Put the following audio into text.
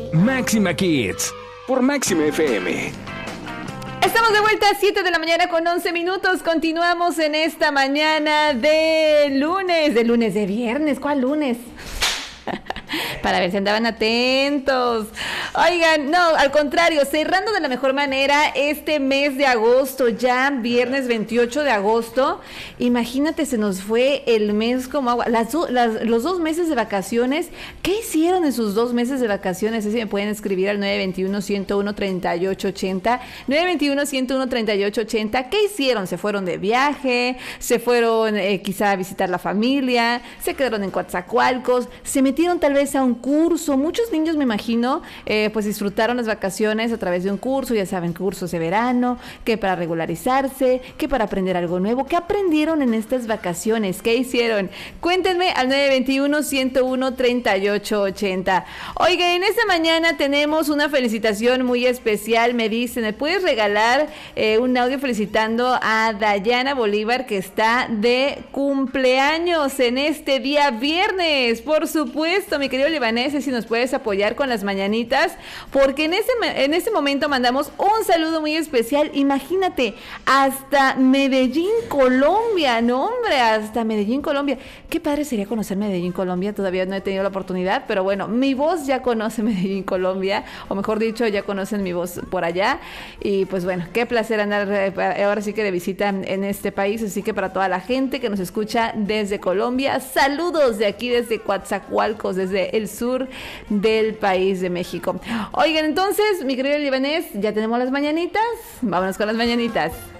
Máxima Kids por Máxima FM. Estamos de vuelta a 7 de la mañana con 11 minutos. Continuamos en esta mañana de viernes. ¿Cuál lunes? Para ver si andaban atentos. Oigan, no, al contrario, cerrando de la mejor manera este mes de agosto, ya viernes 28 de agosto. Imagínate, se nos fue el mes como agua. Los 2 meses de vacaciones. ¿Qué hicieron en sus 2 meses de vacaciones? Así me pueden escribir al 921-101-3880. 921-101-3880. ¿Qué hicieron? ¿Se fueron de viaje? ¿Se fueron quizá a visitar la familia? ¿Se quedaron en Coatzacoalcos? ¿Se metieron tal vez a un curso? Muchos niños, me imagino, pues disfrutaron las vacaciones a través de un curso, ya saben, cursos de verano, que para regularizarse, que para aprender algo nuevo. ¿Qué aprendieron en estas vacaciones? ¿Qué hicieron? Cuéntenme al 921-101-3880. Oiga, en esta mañana tenemos una felicitación muy especial. Me dicen, ¿me puedes regalar un audio felicitando a Dayana Bolívar, que está de cumpleaños en este día viernes? Por supuesto, mi querido Libanés, si nos puedes apoyar con las mañanitas, porque en ese momento mandamos un saludo muy especial. Imagínate, hasta Medellín, Colombia. No, hombre, hasta Medellín, Colombia. Qué padre sería conocer Medellín, Colombia. Todavía no he tenido la oportunidad, pero bueno, mi voz ya conoce Medellín, Colombia, o mejor dicho, ya conocen mi voz por allá. Y pues bueno, qué placer andar ahora sí que de visita en este país. Así que para toda la gente que nos escucha desde Colombia, saludos de aquí, desde Coatzacoalcos, desde el sur del país de México. Oigan, entonces, mi querido Libanés, ya tenemos las mañanitas. Vámonos con las mañanitas.